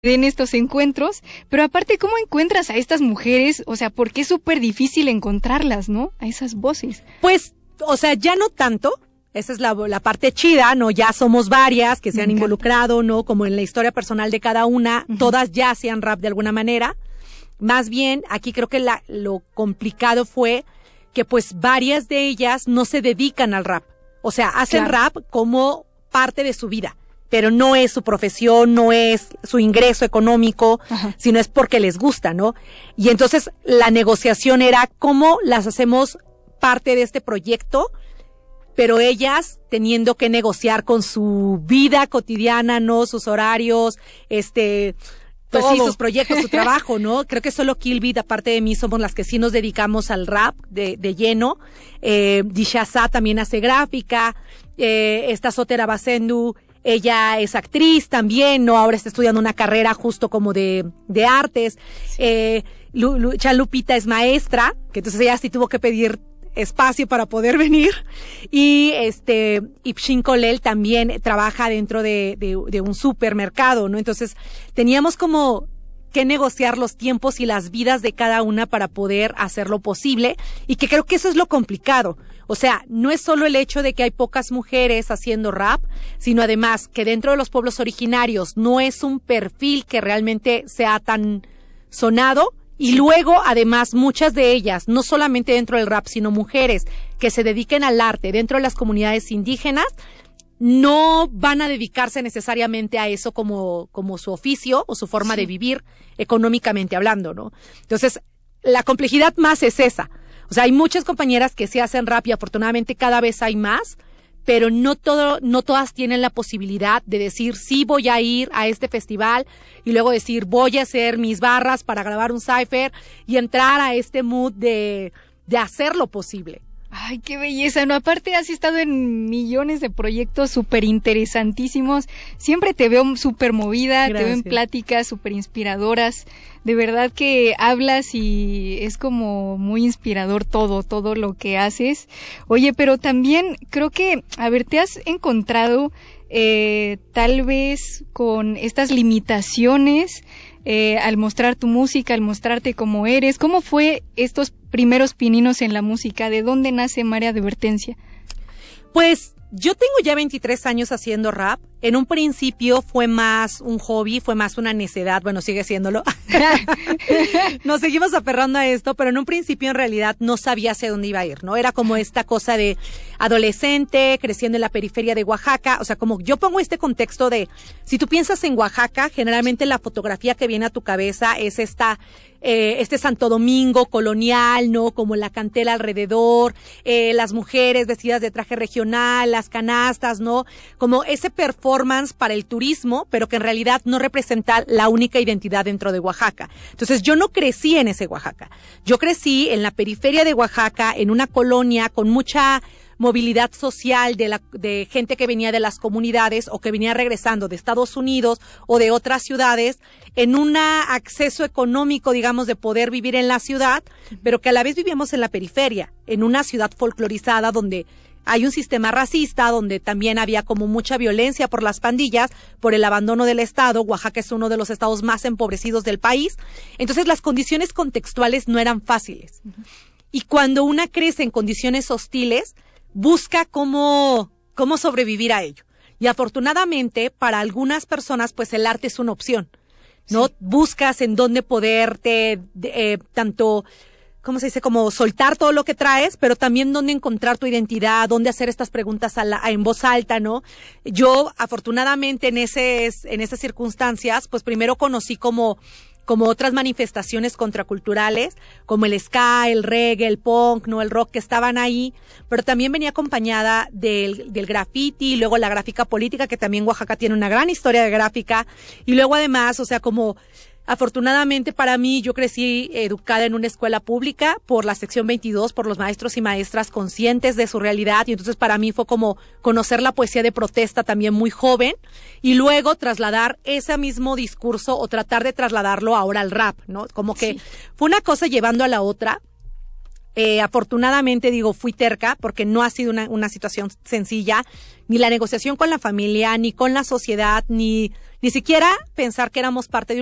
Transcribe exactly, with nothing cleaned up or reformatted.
den estos encuentros, pero aparte, ¿cómo encuentras a estas mujeres? O sea, porque es súper difícil encontrarlas, ¿no? A esas voces. Pues, o sea, ya no tanto. Esa es la, la parte chida, ¿no? Ya somos varias que se han involucrado, ¿no? Como en la historia personal de cada una, uh-huh. Todas ya hacían rap de alguna manera. Más bien, aquí creo que la, lo complicado fue que pues varias de ellas no se dedican al rap. O sea, hacen claro. rap como parte de su vida, pero no es su profesión, no es su ingreso económico, uh-huh. Sino es porque les gusta, ¿no? Y entonces la negociación era cómo las hacemos parte de este proyecto, pero ellas teniendo que negociar con su vida cotidiana, ¿no? Sus horarios, este, pues todo. Sí, sus proyectos, su trabajo, ¿no? Creo que solo Kill Beat, aparte de mí, somos las que sí nos dedicamos al rap de, de lleno. Eh, Dishaza también hace gráfica, eh, esta Sotera Basendu, ella es actriz también, ¿no? Ahora está estudiando una carrera justo como de, de artes. Sí. Eh, Lu, Lu, Chalupita es maestra, que entonces ella sí tuvo que pedir espacio para poder venir, y este Ipshin Kolel también trabaja dentro de, de, de un supermercado, ¿no? Entonces teníamos como que negociar los tiempos y las vidas de cada una para poder hacerlo posible, y que creo que eso es lo complicado. O sea, no es solo el hecho de que hay pocas mujeres haciendo rap, sino además que dentro de los pueblos originarios no es un perfil que realmente sea tan sonado. Y luego, además, muchas de ellas, no solamente dentro del rap, sino mujeres que se dediquen al arte dentro de las comunidades indígenas, no van a dedicarse necesariamente a eso como, como su oficio o su forma sí. de vivir económicamente hablando, ¿no? Entonces, la complejidad más es esa. O sea, hay muchas compañeras que se hacen rap y afortunadamente cada vez hay más, pero no todo, no todas tienen la posibilidad de decir, sí voy a ir a este festival, y luego decir, voy a hacer mis barras para grabar un cypher y entrar a este mood de, de hacerlo posible. Ay, qué belleza, ¿no? Aparte has estado en millones de proyectos súper interesantísimos, siempre te veo súper movida, Gracias. Te veo en pláticas súper inspiradoras, de verdad que hablas y es como muy inspirador todo, todo lo que haces. Oye, pero también creo que, a ver, te has encontrado eh, tal vez con estas limitaciones eh, al mostrar tu música, al mostrarte como eres. ¿Cómo fue estos primeros pininos en la música? ¿De dónde nace Marea Advertencia? Pues yo tengo ya veintitrés años haciendo rap. En un principio fue más un hobby, fue más una necedad, bueno, sigue siéndolo. Nos seguimos aferrando a esto, pero en un principio en realidad no sabía hacia dónde iba a ir, ¿no? Era como esta cosa de adolescente, creciendo en la periferia de Oaxaca, o sea, como yo pongo este contexto de, si tú piensas en Oaxaca, generalmente la fotografía que viene a tu cabeza es esta, eh, este Santo Domingo colonial, ¿no? Como la cantera alrededor, eh, las mujeres vestidas de traje regional, las canastas, ¿no? Como ese performance para el turismo, pero que en realidad no representa la única identidad dentro de Oaxaca. Entonces yo no crecí en ese Oaxaca. Yo crecí en la periferia de Oaxaca, en una colonia con mucha movilidad social de la de gente que venía de las comunidades o que venía regresando de Estados Unidos o de otras ciudades, en un acceso económico, digamos, de poder vivir en la ciudad, pero que a la vez vivíamos en la periferia, en una ciudad folclorizada donde hay un sistema racista, donde también había como mucha violencia por las pandillas, por el abandono del Estado. Oaxaca es uno de los estados más empobrecidos del país. Entonces las condiciones contextuales no eran fáciles. Uh-huh. Y cuando una crece en condiciones hostiles, busca cómo, cómo sobrevivir a ello. Y afortunadamente, para algunas personas, pues el arte es una opción, ¿no? Sí. Buscas en dónde poderte, eh, tanto... ¿cómo se dice? Como soltar todo lo que traes, pero también dónde encontrar tu identidad, dónde hacer estas preguntas a la, a, en voz alta, ¿no? Yo, afortunadamente, en ese, en esas circunstancias, pues primero conocí como, como otras manifestaciones contraculturales, como el ska, el reggae, el punk, ¿no? El rock que estaban ahí, pero también venía acompañada del, del graffiti, luego la gráfica política, que también Oaxaca tiene una gran historia de gráfica, y luego además, o sea, como, afortunadamente para mí, yo crecí educada en una escuela pública por la sección veintidós, por los maestros y maestras conscientes de su realidad, y entonces para mí fue como conocer la poesía de protesta también muy joven, y luego trasladar ese mismo discurso o tratar de trasladarlo ahora al rap, ¿no? Como que sí. Fue una cosa llevando a la otra. Eh, afortunadamente, digo, fui terca porque no ha sido una, una situación sencilla, ni la negociación con la familia, ni con la sociedad, ni, ni siquiera pensar que éramos parte de